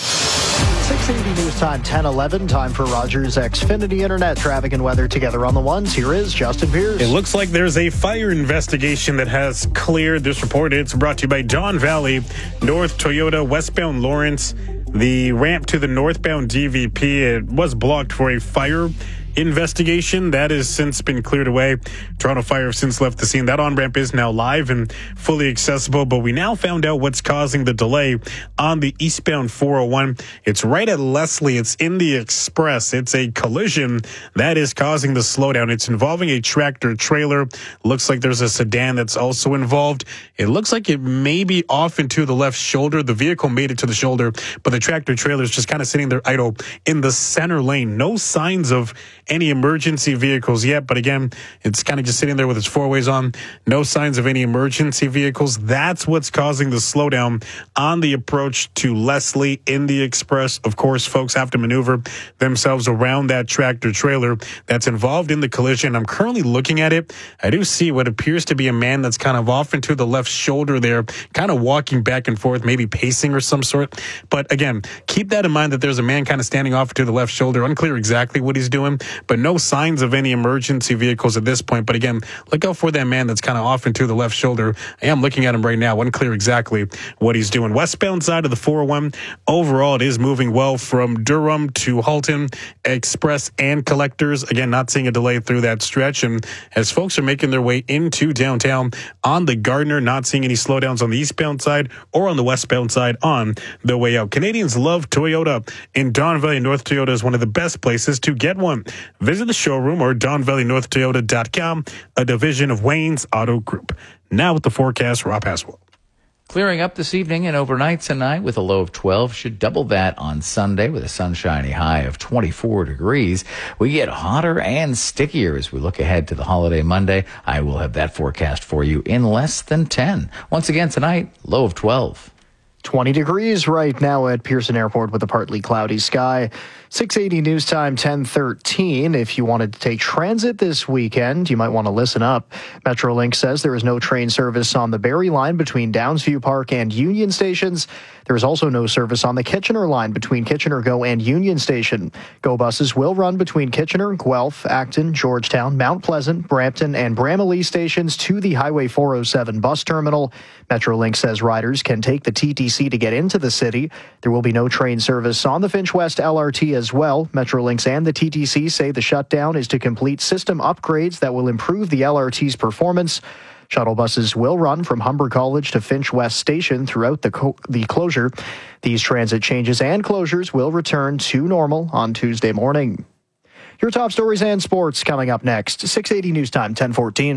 six eighty News Time, ten eleven. Time for Rogers Xfinity Internet traffic and weather together on the ones. Here is Justin Pierce. It looks like there's a fire investigation that has cleared this report. It's brought to you by Don Valley, North Toyota, westbound Lawrence. The ramp to the northbound D V P, it was blocked for a fire investigation. That has since been cleared away. Toronto Fire have since left the scene. That on-ramp is now live and fully accessible, but we now found out what's causing the delay on the eastbound four oh one. It's right at Leslie. It's in the Express. It's a collision that is causing the slowdown. It's involving a tractor trailer. Looks like there's a sedan that's also involved. It looks like it may be off into the left shoulder. The vehicle made it to the shoulder, but the tractor trailer is just kind of sitting there idle in the center lane. No signs of any emergency vehicles yet, but again, it's kind of just sitting there with its four ways on. No signs of any emergency vehicles. That's what's causing the slowdown on the approach to Leslie in the Express. Of course, folks have to maneuver themselves around that tractor trailer that's involved in the collision. I'm currently looking at it. I do see what appears to be a man that's kind of off into the left shoulder there, kind of walking back and forth, maybe pacing or some sort. But again, keep that in mind that there's a man kind of standing off to the left shoulder. Unclear exactly what he's doing, but no signs of any emergency vehicles at this point. But again, look out for that man that's kind of off into the left shoulder. I am looking at him right now. Unclear exactly what he's doing. Westbound side of the four oh one, overall, it is moving well from Durham to Halton, Express and Collectors. Again, not seeing a delay through that stretch. And as folks are making their way into downtown on the Gardner, not seeing any slowdowns on the eastbound side or on the westbound side on the way out. Canadians love Toyota, and Don Valley North Toyota is one of the best places to get one. Visit the showroom or don valley north toyota dot com, a division of Wayne's Auto Group. Now with the forecast, Rob Haswell. Clearing up this evening and overnight tonight with a low of twelve. Should double that on Sunday with a sunshiny high of twenty-four degrees. We get hotter and stickier as we look ahead to the holiday Monday. I will have that forecast for you in less than ten. Once again tonight, low of twelve. twenty degrees right now at Pearson Airport with a partly cloudy sky. six eighty News Time, ten thirteen. If you wanted to take transit this weekend, you might want to listen up. Metrolink says there is no train service on the Barrie line between Downsview Park and Union stations. There is also no service on the Kitchener line between Kitchener Go and Union Station. Go buses will run between Kitchener, Guelph, Acton, Georgetown, Mount Pleasant, Brampton, and Bramalea stations to the Highway four oh seven bus terminal. Metrolink says riders can take the T T C to get into the city. There will be no train service on the Finch West L R T as well. Metrolinx and the T T C say the shutdown is to complete system upgrades that will improve the L R T's performance. Shuttle buses will run from Humber College to Finch West Station throughout the, co- the closure. These transit changes and closures will return to normal on Tuesday morning. Your top stories and sports coming up next. six eighty News Time, ten fourteen.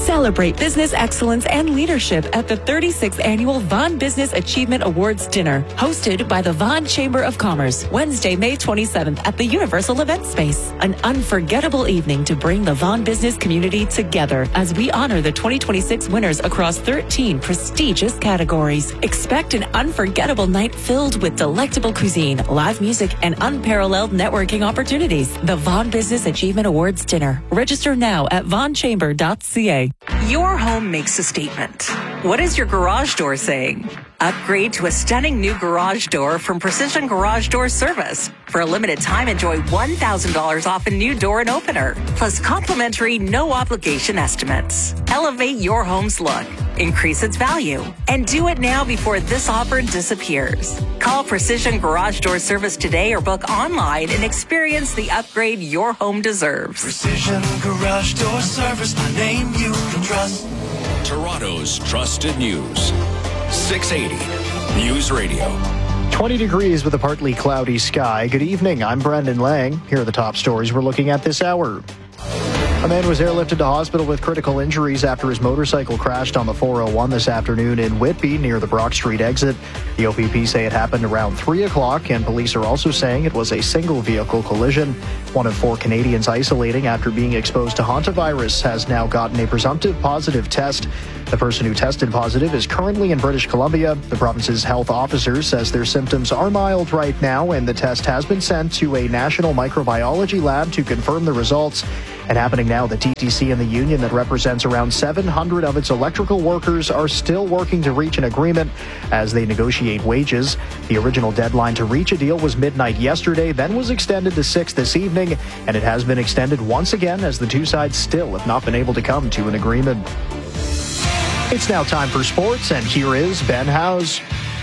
Celebrate business excellence and leadership at the thirty-sixth Annual Vaughan Business Achievement Awards Dinner, hosted by the Vaughan Chamber of Commerce, Wednesday, May twenty-seventh at the Universal Event Space. An unforgettable evening to bring the Vaughan business community together as we honor the twenty twenty-six winners across thirteen prestigious categories. Expect an unforgettable night filled with delectable cuisine, live music, and unparalleled networking opportunities. The Vaughan Business Achievement Awards Dinner. Register now at vaughan chamber dot c a. Your home makes a statement. What is your garage door saying? Upgrade to a stunning new garage door from Precision Garage Door Service. For a limited time, enjoy one thousand dollars off a new door and opener, plus complimentary no-obligation estimates. Elevate your home's look, increase its value, and do it now before this offer disappears. Call Precision Garage Door Service today or book online and experience the upgrade your home deserves. Precision Garage Door Service, a name you can trust. Toronto's trusted news. six eighty News Radio. twenty degrees with a partly cloudy sky. Good evening. I'm Brendan Lang. Here are the top stories we're looking at this hour. A man was airlifted to hospital with critical injuries after his motorcycle crashed on the four oh one this afternoon in Whitby near the Brock Street exit. The O P P say it happened around three o'clock, and police are also saying it was a single vehicle collision. One of four Canadians isolating after being exposed to hantavirus has now gotten a presumptive positive test. The person who tested positive is currently in British Columbia. The province's health officer says their symptoms are mild right now, and the test has been sent to a national microbiology lab to confirm the results. And happening now, the T T C and the union that represents around seven hundred of its electrical workers are still working to reach an agreement as they negotiate wages. The original deadline to reach a deal was midnight yesterday, then was extended to six this evening, and it has been extended once again as the two sides still have not been able to come to an agreement. It's now time for sports, and here is Ben Howes.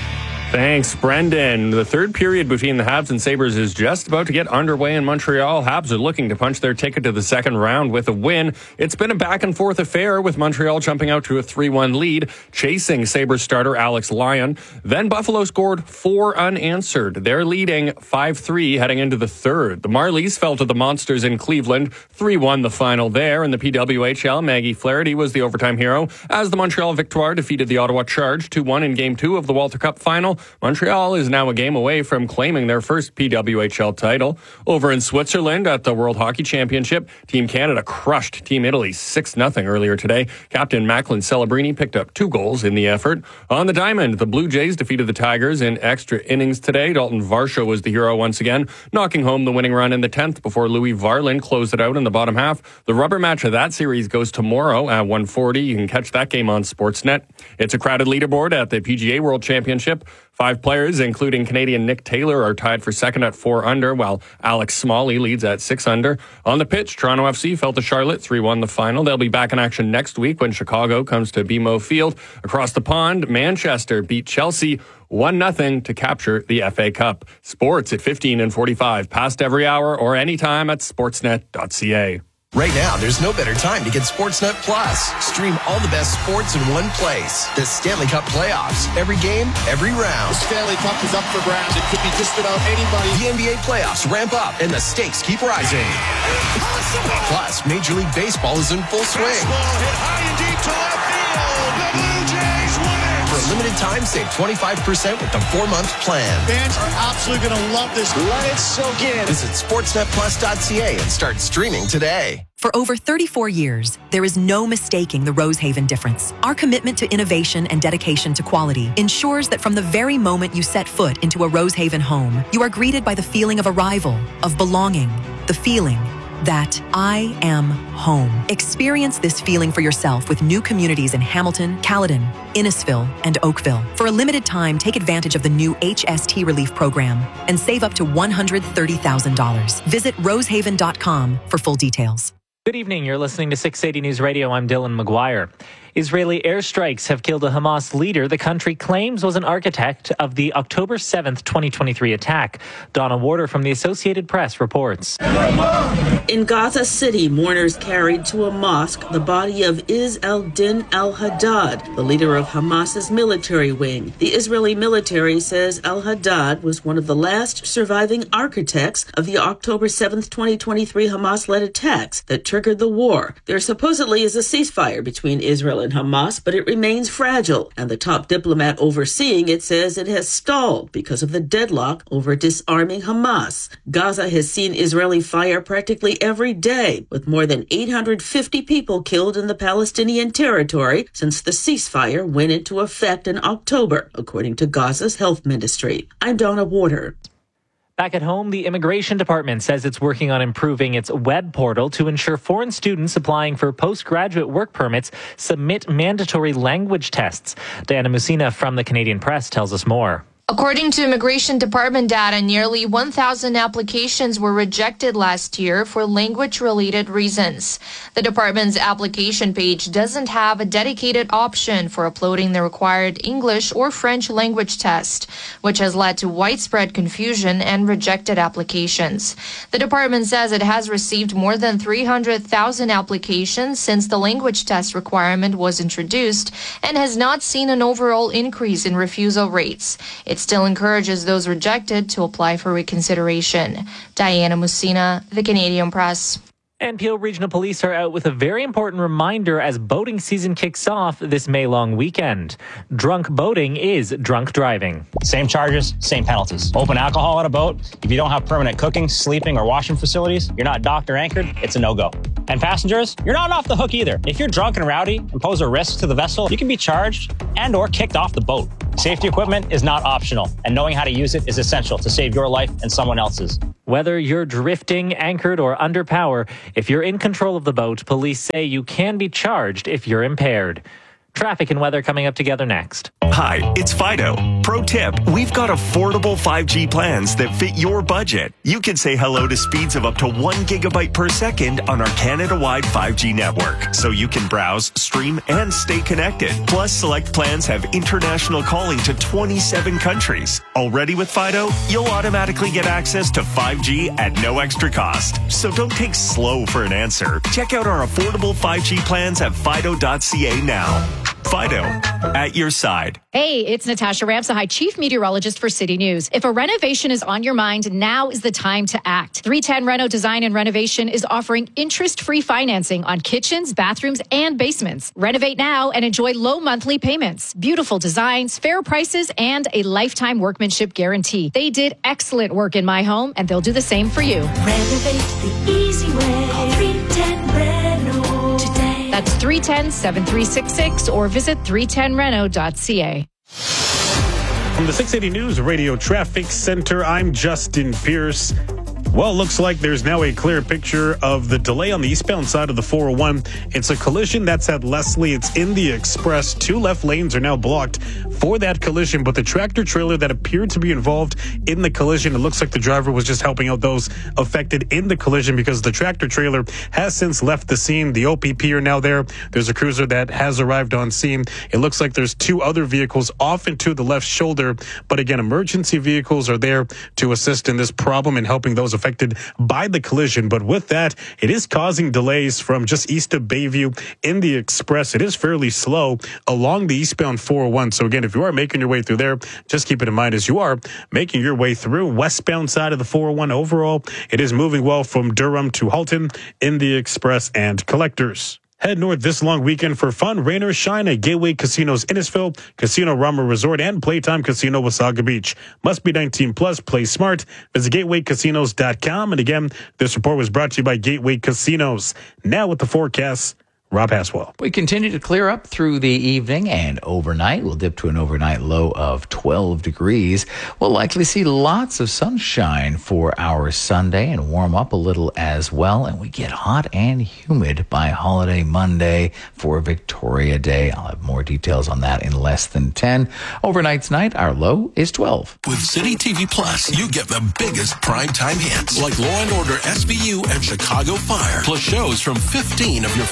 Thanks, Brendan. The third period between the Habs and Sabres is just about to get underway in Montreal. Habs are looking to punch their ticket to the second round with a win. It's been a back-and-forth affair, with Montreal jumping out to a three one lead, chasing Sabres starter Alex Lyon. Then Buffalo scored four unanswered. They're leading five three heading into the third. The Marlies fell to the Monsters in Cleveland. three one the final there. In the P W H L, Maggie Flaherty was the overtime hero as the Montreal Victoire defeated the Ottawa Charge two one in Game two of the Walter Cup final. Montreal is now a game away from claiming their first P W H L title. Over in Switzerland at the World Hockey Championship, Team Canada crushed Team Italy six nothing earlier today. Captain Macklin Celebrini picked up two goals in the effort. On the diamond, the Blue Jays defeated the Tigers in extra innings today. Dalton Varsho was the hero once again, knocking home the winning run in the tenth before Louis Varland closed it out in the bottom half. The rubber match of that series goes tomorrow at one forty. You can catch that game on Sportsnet. It's a crowded leaderboard at the P G A World Championship. Five players, including Canadian Nick Taylor, are tied for second at four under, while Alex Smalley leads at six under. On the pitch, Toronto F C fell to Charlotte three one the final. They'll be back in action next week when Chicago comes to B M O Field. Across the pond, Manchester beat Chelsea one nothing to capture the F A Cup. Sports at fifteen and forty-five, past every hour or anytime at sportsnet dot c a. Right now, there's no better time to get Sportsnet Plus. Stream all the best sports in one place. The Stanley Cup playoffs. Every game, every round. The Stanley Cup is up for grabs. It could be just about anybody. The N B A playoffs ramp up and the stakes keep rising. Impossible! Plus, Major League Baseball is in full swing. Baseball hit high and deep to left field. The Blue Jays win it. For a limited time, save twenty-five percent with the four-month plan. Fans are absolutely going to love this. Let it soak in. Visit sportsnet plus dot c a and start streaming today. For over thirty-four years, there is no mistaking the Rosehaven difference. Our commitment to innovation and dedication to quality ensures that from the very moment you set foot into a Rosehaven home, you are greeted by the feeling of arrival, of belonging, the feeling that I am home. Experience this feeling for yourself with new communities in Hamilton, Caledon, Innisfil, and Oakville. For a limited time, take advantage of the new H S T Relief Program and save up to one hundred thirty thousand dollars. Visit rosehaven dot com for full details. Good evening. You're listening to six eighty News Radio. I'm Dylan McGuire. Israeli airstrikes have killed a Hamas leader the country claims was an architect of the October seventh, twenty twenty-three attack. Donna Warder from the Associated Press reports. In Gaza City, mourners carried to a mosque the body of Izz al-Din al-Haddad, the leader of Hamas's military wing. The Israeli military says al-Haddad was one of the last surviving architects of the October seventh, twenty twenty-three Hamas-led attacks that triggered the war. There supposedly is a ceasefire between Israel and Hamas, but it remains fragile, and the top diplomat overseeing it says it has stalled because of the deadlock over disarming Hamas. Gaza has seen Israeli fire practically every day, with more than eight hundred fifty people killed in the Palestinian territory since the ceasefire went into effect in October, according to Gaza's health ministry. I'm Donna Warder. Back at home, the Immigration Department says it's working on improving its web portal to ensure foreign students applying for postgraduate work permits submit mandatory language tests. Diana Musina from the Canadian Press tells us more. According to Immigration Department data, nearly one thousand applications were rejected last year for language-related reasons. The department's application page doesn't have a dedicated option for uploading the required English or French language test, which has led to widespread confusion and rejected applications. The department says it has received more than three hundred thousand applications since the language test requirement was introduced and has not seen an overall increase in refusal rates. It still encourages those rejected to apply for reconsideration. Diana Musina, the Canadian Press. And Peel Regional Police are out with a very important reminder as boating season kicks off this May-long weekend. Drunk boating is drunk driving. Same charges, same penalties. Open alcohol on a boat. If you don't have permanent cooking, sleeping, or washing facilities, you're not docked or anchored, it's a no-go. And passengers, you're not off the hook either. If you're drunk and rowdy and pose a risk to the vessel, you can be charged and or kicked off the boat. Safety equipment is not optional, and knowing how to use it is essential to save your life and someone else's. Whether you're drifting, anchored, or under power, if you're in control of the boat, police say you can be charged if you're impaired. Traffic and weather coming up together next. Hi, it's Fido. Pro tip, we've got affordable five G plans that fit your budget. You can say hello to speeds of up to one gigabyte per second on our Canada-wide five G network, so you can browse, stream, and stay connected. Plus, select plans have international calling to twenty-seven countries. Already with Fido, you'll automatically get access to five G at no extra cost. So don't take slow for an answer. Check out our affordable five G plans at fido dot c a now. Fido, at your side. Hey, it's Natasha Ramsahai, Chief Meteorologist for City News. If a renovation is on your mind, now is the time to act. three ten Reno Design and Renovation is offering interest-free financing on kitchens, bathrooms, and basements. Renovate now and enjoy low monthly payments, beautiful designs, fair prices, and a lifetime workmanship guarantee. They did excellent work in my home, and they'll do the same for you. Renovate the easy way. Call three ten Reno today. That's three one zero, seven three six six or visit three ten reno dot c a. From the six eighty News Radio Traffic Center, I'm Justin Pierce. Well, looks like there's now a clear picture of the delay on the eastbound side of the four oh one. It's a collision that's at Leslie. It's in the Express. Two left lanes are now blocked for that collision, but the tractor trailer that appeared to be involved in the collision, it looks like the driver was just helping out those affected in the collision because the tractor trailer has since left the scene. The O P P are now there. There's a cruiser that has arrived on scene. It looks like there's two other vehicles off into the left shoulder, but again, emergency vehicles are there to assist in this problem and helping those affected by the collision. But with that, it is causing delays from just east of Bayview in the Express. It is fairly slow along the eastbound four oh one. So again, if you are making your way through there, just keep it in mind as you are making your way through westbound side of the four oh one. Overall, it is moving well from Durham to Halton in the Express and Collectors. Head north this long weekend for fun, rain or shine at Gateway Casinos Innisfil, Casino Rama Resort, and Playtime Casino Wasaga Beach. Must be nineteen plus. Play smart. Visit gateway casinos dot com. And again, this report was brought to you by Gateway Casinos. Now with the forecast, Rob Haswell. We continue to clear up through the evening and overnight. We'll dip to an overnight low of twelve degrees. We'll likely see lots of sunshine for our Sunday and warm up a little as well. And we get hot and humid by holiday Monday for Victoria Day. I'll have more details on that in less than ten. Overnight tonight, our low is twelve. With City T V Plus, you get the biggest primetime hits like Law and Order S V U and Chicago Fire, plus shows from fifteen of your favorite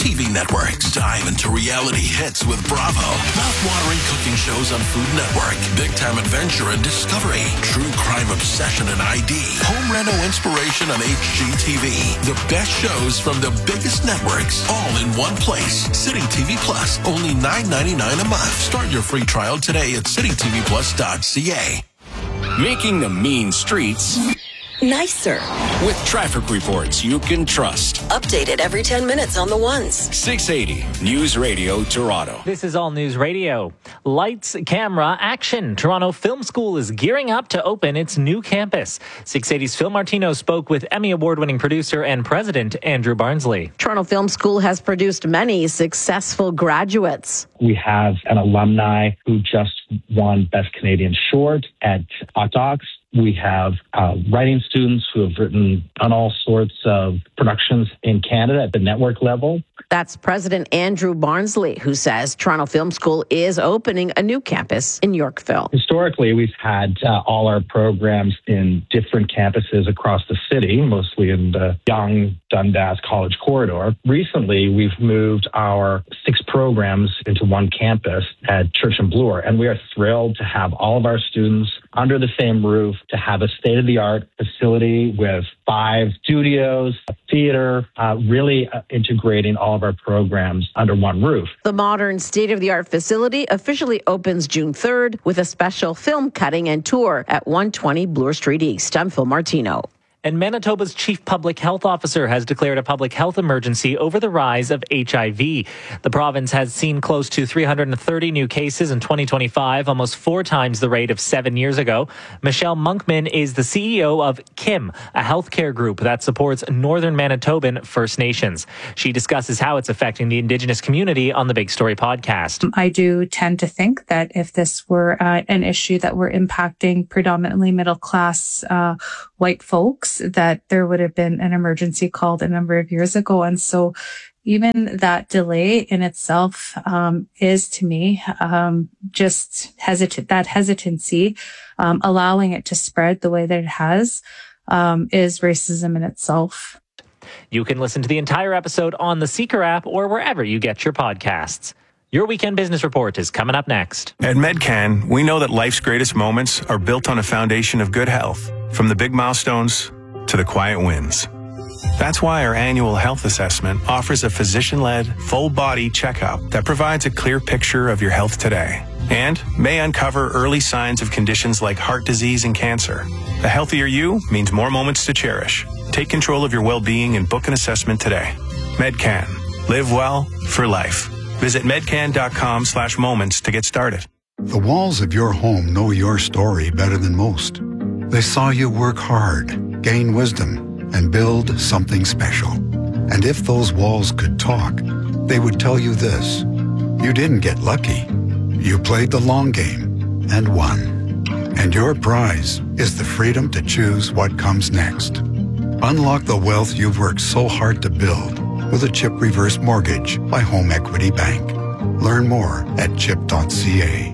T V networks. Dive into reality hits with Bravo. Mouth-watering cooking shows on Food Network. Big-time adventure and discovery. True crime obsession and I D. Home reno inspiration on H G T V. The best shows from the biggest networks, all in one place. City T V Plus, only nine ninety-nine a month. Start your free trial today at city t v plus dot c a. Making the mean streets nicer with traffic reports you can trust. Updated every ten minutes on the ones. six eighty News Radio Toronto. This is All News Radio. Lights, camera, action. Toronto Film School is gearing up to open its new campus. six eighty's Phil Martino spoke with Emmy Award-winning producer and president Andrew Barnsley. Toronto Film School has produced many successful graduates. We have an alumni who just won Best Canadian Short at Hot Docs. We have uh, writing students who have written on all sorts of productions in Canada at the network level. That's President Andrew Barnsley, who says Toronto Film School is opening a new campus in Yorkville. Historically, we've had uh, all our programs in different campuses across the city, mostly in the Yonge Dundas College corridor. Recently, we've moved our six programs into one campus at Church and Bloor, and we are thrilled to have all of our students under the same roof, to have a state-of-the-art facility with five studios, a theater, uh, really uh, integrating all of our programs under one roof. The modern state-of-the-art facility officially opens June third with a special film cutting and tour at one twenty Bloor Street East. I'm Phil Martino. And Manitoba's chief public health officer has declared a public health emergency over the rise of H I V. The province has seen close to three hundred thirty new cases in twenty twenty-five, almost four times the rate of seven years ago. Michelle Monkman is the C E O of KIM, a healthcare group that supports Northern Manitoban First Nations. She discusses how it's affecting the Indigenous community on the Big Story podcast. I do tend to think that if this were uh, an issue that were impacting predominantly middle class uh, white folks, that there would have been an emergency called a number of years ago. And so even that delay in itself um, is, to me, um, just hesitant, that hesitancy, um, allowing it to spread the way that it has, um, is racism in itself. You can listen to the entire episode on the Seeker app or wherever you get your podcasts. Your Weekend Business Report is coming up next. At Medcan, we know that life's greatest moments are built on a foundation of good health, from the big milestones to the quiet wins. That's why our annual health assessment offers a physician-led, full-body checkup that provides a clear picture of your health today and may uncover early signs of conditions like heart disease and cancer. A healthier you means more moments to cherish. Take control of your well-being and book an assessment today. Medcan. Live well for life. Visit medcan.com slash moments to get started. The walls of your home know your story better than most. They saw you work hard, gain wisdom, and build something special. And if those walls could talk, they would tell you this. You didn't get lucky. You played the long game and won. And your prize is the freedom to choose what comes next. Unlock the wealth you've worked so hard to build with a CHIP Reverse Mortgage by Home Equity Bank. Learn more at chip dot c a.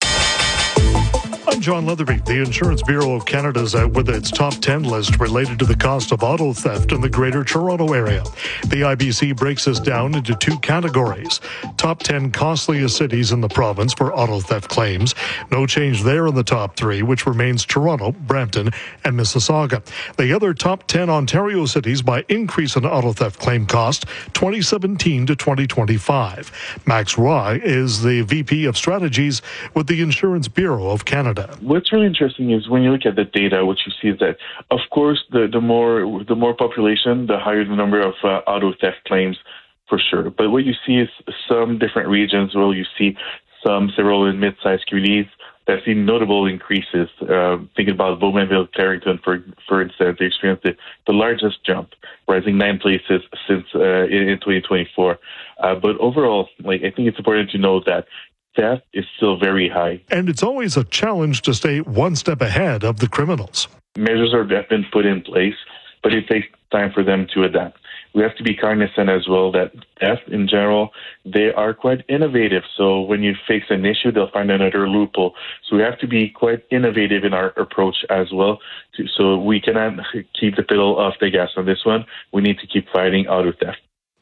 I'm John Leatherby. The Insurance Bureau of Canada is out with its top ten list related to the cost of auto theft in the Greater Toronto Area. The I B C breaks this down into two categories. Top ten costliest cities in the province for auto theft claims. No change there in the top three, which remains Toronto, Brampton, and Mississauga. The other top ten Ontario cities by increase in auto theft claim cost, twenty seventeen to twenty twenty-five. Max Roy is the V P of Strategies with the Insurance Bureau of Canada. What's really interesting is when you look at the data, what you see is that, of course, the, the more the more population, the higher the number of uh, auto theft claims, for sure. But what you see is some different regions where you see some several and mid-sized communities that see notable increases. Uh, thinking about Bowmanville, Clarington, for for instance, they experienced the, the largest jump, rising nine places since uh, in, in twenty twenty-four. Uh, but overall, like I think it's important to know that theft is still very high. And it's always a challenge to stay one step ahead of the criminals. Measures are, have been put in place, but it takes time for them to adapt. We have to be cognizant as well that theft in general, they are quite innovative. So when you face an issue, they'll find another loophole. So we have to be quite innovative in our approach as well. To, so we cannot keep the pedal off the gas on this one. We need to keep fighting auto theft.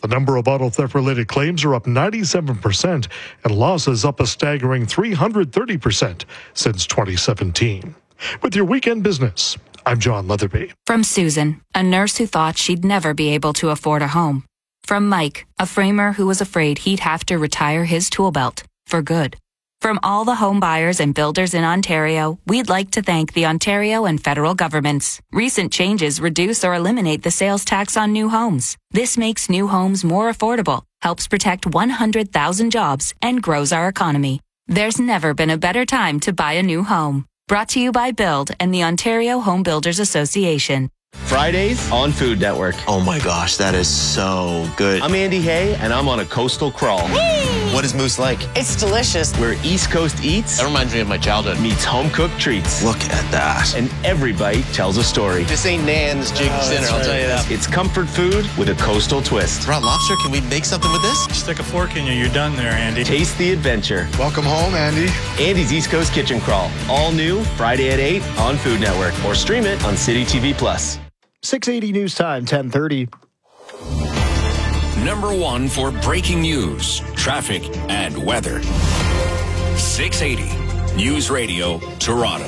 The number of auto theft-related claims are up ninety-seven percent, and losses up a staggering three hundred thirty percent since twenty seventeen. With your weekend business, I'm John Leatherby. From Susan, a nurse who thought she'd never be able to afford a home. From Mike, a framer who was afraid he'd have to retire his tool belt for good. From all the home buyers and builders in Ontario, we'd like to thank the Ontario and federal governments. Recent changes reduce or eliminate the sales tax on new homes. This makes new homes more affordable, helps protect one hundred thousand jobs, and grows our economy. There's never been a better time to buy a new home. Brought to you by Build and the Ontario Home Builders Association. Fridays on Food Network. Oh my gosh, that is so good. I'm Andy Hay, and I'm on a coastal crawl. Whee! What is Moose like? It's delicious. Where East Coast eats That reminds me of my childhood. meets home-cooked treats. Look at that. And every bite tells a story. This ain't Nan's Jig's Oh, dinner, that's I'll right. tell you that. It's comfort food with a coastal twist. Raw lobster, can we make something with this? Stick a fork in you, you're done there, Andy. Taste the adventure. Welcome home, Andy. Andy's East Coast Kitchen Crawl. All new Friday at eight on Food Network. Or stream it on City T V Plus. six eighty News Time, ten thirty. Number one for breaking news, traffic, and weather. six eighty News Radio, Toronto.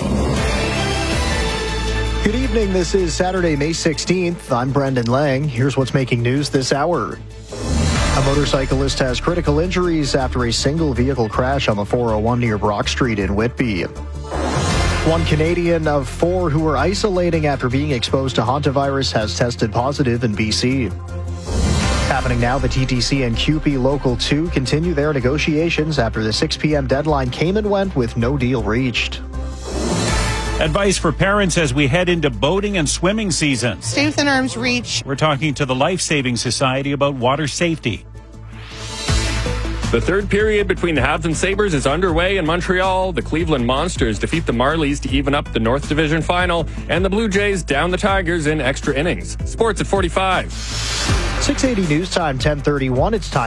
Good evening. This is Saturday, May sixteenth. I'm Brendan Lang. Here's what's making news this hour. A motorcyclist has critical injuries after a single vehicle crash on the four oh one near Brock Street in Whitby. One Canadian of four who were isolating after being exposed to hantavirus has tested positive in B C. Happening now, the T T C and Q P Local two continue their negotiations after the six p.m. deadline came and went with no deal reached. Advice for parents as we head into boating and swimming seasons. Stay within arm's reach. We're talking to the Life Saving Society about water safety. The third period between the Habs and Sabres is underway in Montreal. The Cleveland Monsters defeat the Marlies to even up the North Division final, and the Blue Jays down the Tigers in extra innings. Sports at forty-five. six eighty News Time, ten thirty-one. It's time.